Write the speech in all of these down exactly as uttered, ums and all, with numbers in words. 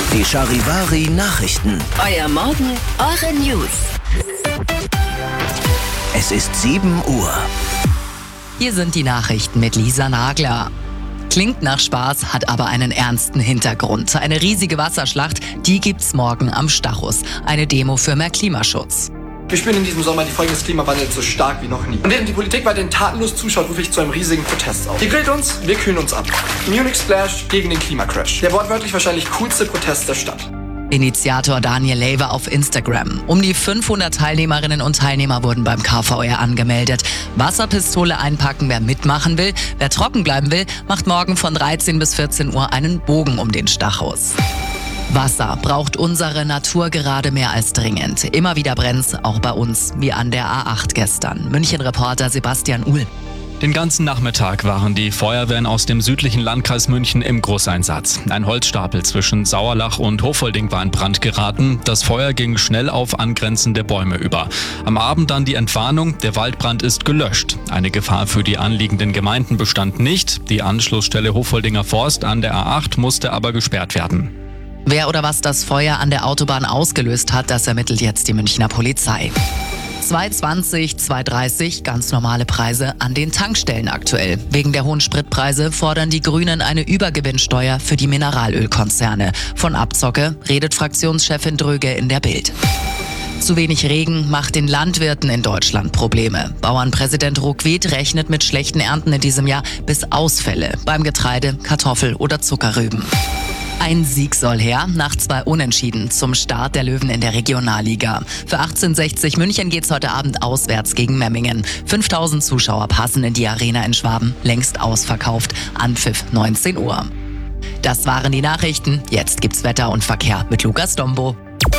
Die Charivari Nachrichten. Euer Morgen, eure News. Es ist sieben Uhr. Hier sind die Nachrichten mit Lisa Nagler. Klingt nach Spaß, hat aber einen ernsten Hintergrund. Eine riesige Wasserschlacht, die gibt's morgen am Stachus. Eine Demo für mehr Klimaschutz. Wir spüren in diesem Sommer die Folgen des Klimawandels so stark wie noch nie. Und während die Politik weiterhin tatenlos zuschaut, rufe ich zu einem riesigen Protest auf. Ihr grillt uns, wir kühlen uns ab. Munich Splash gegen den Klimacrash. Der wortwörtlich wahrscheinlich coolste Protest der Stadt. Initiator Daniel Lewe auf Instagram. Um die fünfhundert Teilnehmerinnen und Teilnehmer wurden beim K V R angemeldet. Wasserpistole einpacken, wer mitmachen will. Wer trocken bleiben will, macht morgen von dreizehn bis vierzehn Uhr einen Bogen um den Stachus. Wasser braucht unsere Natur gerade mehr als dringend. Immer wieder brennt's, auch bei uns, wie an der A acht gestern. München-Reporter Sebastian Uhl. Den ganzen Nachmittag waren die Feuerwehren aus dem südlichen Landkreis München im Großeinsatz. Ein Holzstapel zwischen Sauerlach und Hofolding war in Brand geraten. Das Feuer ging schnell auf angrenzende Bäume über. Am Abend dann die Entwarnung, der Waldbrand ist gelöscht. Eine Gefahr für die anliegenden Gemeinden bestand nicht. Die Anschlussstelle Hofoldinger Forst an der A acht musste aber gesperrt werden. Wer oder was das Feuer an der Autobahn ausgelöst hat, das ermittelt jetzt die Münchner Polizei. zwei zwanzig, zwei dreißig, ganz normale Preise an den Tankstellen aktuell. Wegen der hohen Spritpreise fordern die Grünen eine Übergewinnsteuer für die Mineralölkonzerne. Von Abzocke redet Fraktionschefin Dröge in der Bild. Zu wenig Regen macht den Landwirten in Deutschland Probleme. Bauernpräsident Ruckwied rechnet mit schlechten Ernten in diesem Jahr bis Ausfälle beim Getreide, Kartoffel oder Zuckerrüben. Ein Sieg soll her, nach zwei Unentschieden zum Start der Löwen in der Regionalliga. Für achtzehnhundertsechzig München geht's heute Abend auswärts gegen Memmingen. fünftausend Zuschauer passen in die Arena in Schwaben, längst ausverkauft. Anpfiff neunzehn Uhr. Das waren die Nachrichten. Jetzt gibt's Wetter und Verkehr mit Lukas Dombo.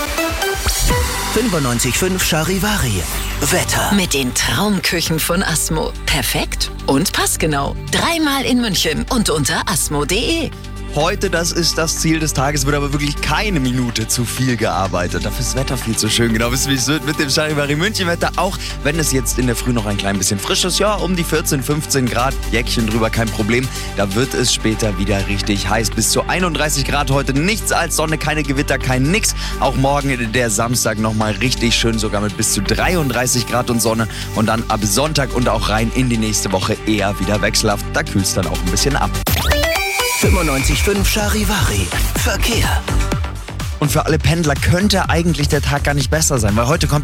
fünfundneunzig Komma fünf Charivari. Wetter. Mit den Traumküchen von Asmo. Perfekt und passgenau. Dreimal in München und unter asmo punkt de. Heute, das ist das Ziel des Tages, wird aber wirklich keine Minute zu viel gearbeitet. Dafür ist das Wetter viel zu schön. Genau, wisst ihr, wie es wird mit dem Charivari München Wetter. Auch wenn es jetzt in der Früh noch ein klein bisschen frisch ist. Ja, um die vierzehn, fünfzehn Grad, Jäckchen drüber, kein Problem. Da wird es später wieder richtig heiß. Bis zu einunddreißig Grad heute, nichts als Sonne, keine Gewitter, kein nix. Auch morgen der Samstag nochmal richtig schön, sogar mit bis zu dreiunddreißig Grad und Sonne. Und dann ab Sonntag und auch rein in die nächste Woche eher wieder wechselhaft. Da kühlt es dann auch ein bisschen ab. fünfundneunzig Komma fünf Charivari. Verkehr. Und für alle Pendler könnte eigentlich der Tag gar nicht besser sein, weil heute kommt